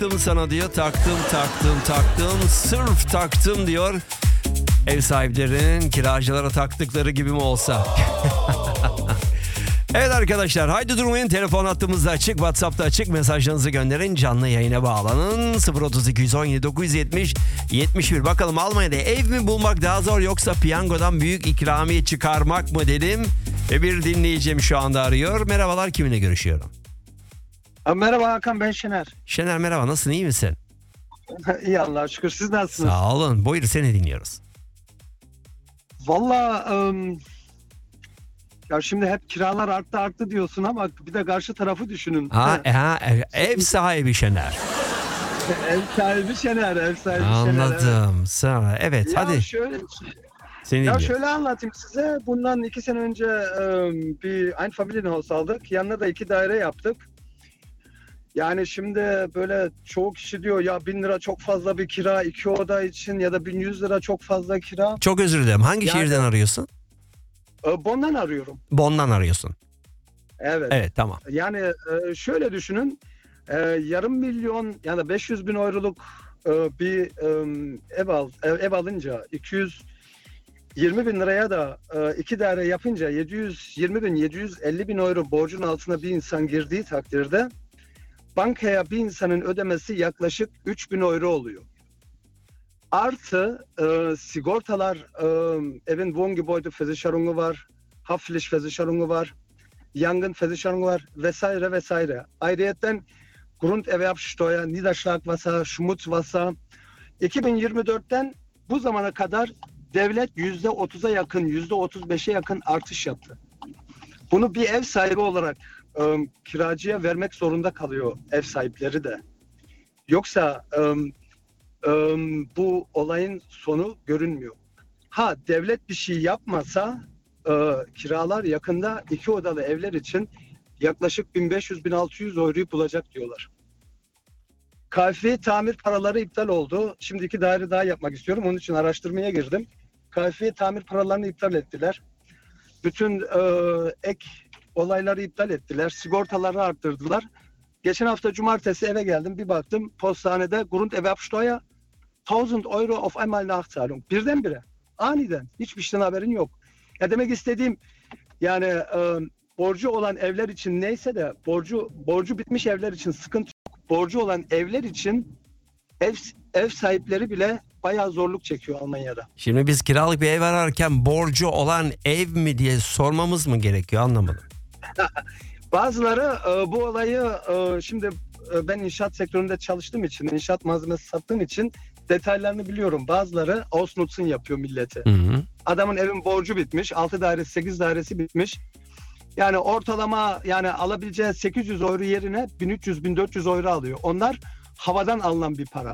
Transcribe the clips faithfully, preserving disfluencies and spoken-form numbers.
taktım sana diyor. Taktım taktım taktım. Sırf taktım diyor. Ev sahiplerinin kiracılara taktıkları gibi mi olsa? Evet arkadaşlar, haydi durmayın, telefon hattımızda açık, WhatsApp'ta açık, mesajlarınızı gönderin, canlı yayına bağlanın. Sıfır otuz iki yüz on yedi dokuz yüz yetmiş yetmiş bir. Bakalım Almanya'da ev mi bulmak daha zor yoksa piyangodan büyük ikramiye çıkarmak mı dedim. Ve bir dinleyicim şu anda arıyor. Merhabalar, kiminle görüşüyorum? Merhaba Hakan, ben Şener. Şener merhaba, nasılsın, iyi misin? İyi Allah'a şükür, siz nasılsınız? Sağ olun, buyur, seni dinliyoruz. Valla ım, ya şimdi hep kiralar arttı arttı diyorsun ama bir de karşı tarafı düşünün. Ha, ha, ev sahibi Şener. Ev sahibi Şener, ev sahibi Anladım. Şener. Evet. Sana, evet, Ya hadi. şöyle, Seni ya dinliyorum. şöyle anlatayım size. Bundan iki sene önce ım, bir Einfamilienhaus aldık. Yanına da iki daire yaptık. Yani şimdi böyle çoğu kişi diyor ya bin lira çok fazla bir kira iki oda için ya da bin yüz lira çok fazla kira. Çok özür dilerim. Hangi Yani- şehirden arıyorsun? Ee, Bondan arıyorum. Bonn'dan arıyorsun. Evet. Evet, tamam. Yani e, şöyle düşünün, e, yarım milyon yani beş yüz bin euroluk e, bir e, ev al ev, ev alınca iki yüz yirmi bin liraya da e, iki daire yapınca yedi yüz yirmi bin yedi yüz elli bin euro borcun altına bir insan girdiği takdirde bankaya bir insanın ödemesi yaklaşık üç bin euro oluyor. Artı e, sigortalar, e, evin Wohngebäudeversicherung'u var, Haftpflichtversicherung'u var, Yangınversicherung var vesaire vesaire. Ayrıyeten Grunderwerbsteuer, Niederschlagwasser, Schmutzwasser. iki bin yirmi dörtten bu zamana kadar devlet yüzde otuza yakın, yüzde otuz beşe yakın artış yaptı. Bunu bir ev sahibi olarak e, kiracıya vermek zorunda kalıyor ev sahipleri de. Yoksa e, e, bu olayın sonu görünmüyor. Ha devlet bir şey yapmasa e, kiralar yakında iki odalı evler için yaklaşık bin beş yüz bin altı yüz euroyu bulacak diyorlar. Kayfi tamir paraları iptal oldu. Şimdi iki daire daha yapmak istiyorum. Onun için araştırmaya girdim. Kayfi tamir paralarını iptal ettiler. Bütün e, ek olayları iptal ettiler. Sigortaları arttırdılar. Geçen hafta cumartesi eve geldim. Bir baktım postanede Grunderwerbsteuer tausend euro auf einmal Nachzahlung. Birdenbire. Aniden. Hiçbir şeyden haberin yok. Ya demek istediğim yani e, borcu olan evler için neyse de borcu borcu bitmiş evler için sıkıntı yok. Borcu olan evler için ev ev sahipleri bile bayağı zorluk çekiyor Almanya'da. Şimdi biz kiralık bir ev ararken borcu olan ev mi diye sormamız mı gerekiyor, anlamadım. Bazıları e, bu olayı e, şimdi e, ben inşaat sektöründe çalıştığım için, inşaat malzemesi sattığım için detaylarını biliyorum. Bazıları Ausnutzen yapıyor milleti. Hı hı. Adamın evin borcu bitmiş. altı dairesi, sekiz dairesi bitmiş. Yani ortalama yani alabileceği sekiz yüz euro yerine bin üç yüz bin dört yüz euro alıyor. Onlar havadan alınan bir para.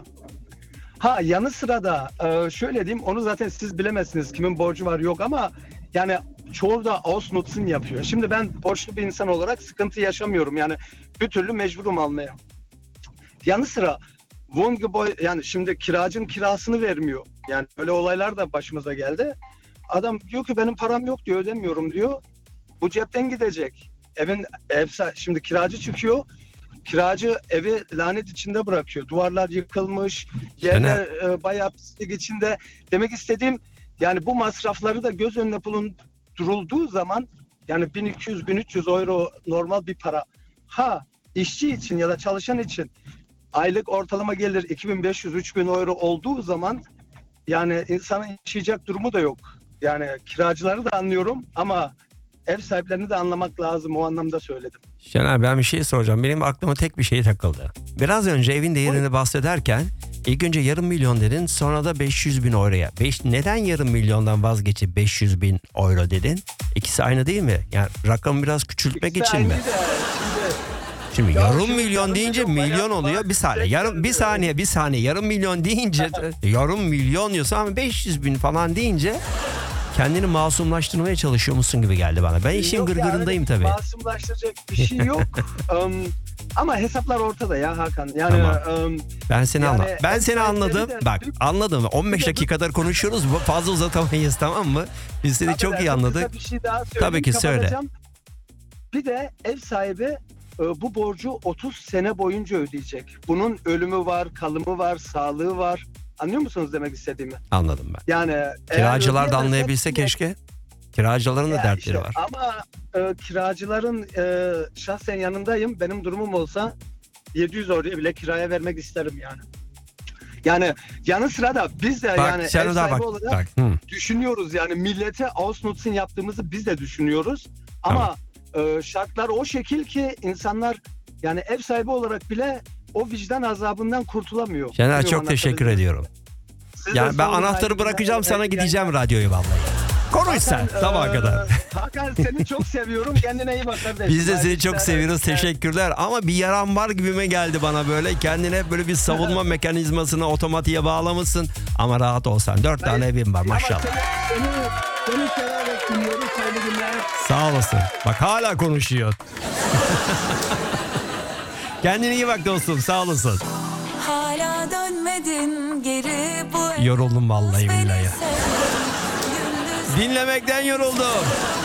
Ha yanı sıra da e, şöyle diyeyim, onu zaten siz bilemezsiniz kimin borcu var yok ama yani çoğu da Ausnutzen yapıyor. Şimdi ben borçlu bir insan olarak sıkıntı yaşamıyorum. Yani bir türlü mecburum almaya. Yanı sıra Wohngebäude yani şimdi kiracının kirasını vermiyor. Yani böyle olaylar da başımıza geldi. Adam diyor ki benim param yok diyor, ödemiyorum diyor. Bu cepten gidecek. Evin ev şimdi kiracı çıkıyor. Kiracı evi lanet içinde bırakıyor. Duvarlar yıkılmış, yerler e, bayağı pislik içinde. Demek istediğim yani bu masrafları da göz önüne bulundurulduğu zaman yani bin iki yüz bin üç yüz euro normal bir para. Ha işçi için ya da çalışan için aylık ortalama gelir iki bin beş yüz üç bin euro olduğu zaman yani insanın yaşayacak durumu da yok. Yani kiracıları da anlıyorum ama ev sahiplerini de anlamak lazım, o anlamda söyledim. Şener, ben bir şey soracağım. Benim aklıma tek bir şey takıldı. Biraz önce evin değerini bahsederken ilk önce yarım milyon dedin, sonra da beş yüz bin euroya. Beş, neden yarım milyondan vazgeçip beş yüz bin euro dedin? İkisi aynı değil mi? Yani rakamı biraz küçültmek İkisi için mi? aynı de, şimdi Şimdi Ya yarım şimdi milyon yarım deyince milyon milyon bayağı oluyor. var. Bir saniye, yarım bir saniye, bir saniye. Yarım milyon deyince yarım milyon diyorsun ama beş yüz bin falan deyince kendini masumlaştırmaya çalışıyor musun gibi geldi bana. Ben işin Yok ya, gırgırındayım öyle tabii. Masumlaştıracak bir şey yok. um, ama hesaplar ortada ya Hakan. Yani Tamam. um, Ben seni Yani anladım. Ben ev seni sahipleri anladım. de- Bak anladım. on beş Bir de- dakikadır konuşuyoruz. Fazla uzatamayız, tamam mı? Biz seni tabii çok ben iyi kısa anladık. Bir şey daha söyleyeyim, Tabii ki söyle. kapatacağım. Bir de ev sahibi e, bu borcu otuz sene boyunca ödeyecek. Bunun ölümü var, kalımı var, sağlığı var. Anlıyor musunuz demek istediğimi? Anladım ben. Yani Kiracılar da eğer anlayabilse ödeyemezse- keşke. Kiracıların da Ya dertleri işte, var. Ama e, kiracıların e, şahsen yanındayım. Benim durumum olsa yedi yüz euroya bile kiraya vermek isterim yani. Yani yanı sıra da biz de Bak yani sen ev de sahibi bak. olarak bak. Hı. düşünüyoruz. Yani millete Ausnutzen yaptığımızı biz de düşünüyoruz. Ama e, şartlar o şekil ki insanlar yani ev sahibi olarak bile o vicdan azabından kurtulamıyor. Şener Bilmiyorum, çok teşekkür anlatabildim mi? ediyorum. Siz de Yani ben sağ olun, anahtarı hayırlı bırakacağım günler. sana Evet, gideceğim yani- radyoyu vallahi. Konuş sen Hakan, sabaha e, kadar. Hakan seni çok seviyorum. Kendine iyi bak kardeşim. Biz de Hayırlı seni çok işler, seviyoruz. hayırlı işler. Teşekkürler. Ama bir yaran var gibime geldi bana böyle. Kendine böyle bir savunma mekanizmasını otomatiğe bağlamışsın. Ama rahat olsan. Dört tane evin var Ama maşallah. Seni, seni, seni severek dinliyoruz. Hayırlı günler. Sağ olasın. Bak hala konuşuyor. Kendine iyi bak dostum. Sağ olasın. Hala dönmedin geri bu Yoruldum vallahi beni billahi. sevdin. Gündüz Dinlemekten yoruldum.